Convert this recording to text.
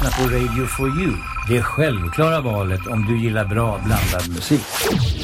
lyssna på Radio for You. Det självklara valet om du gillar bra blandad musik.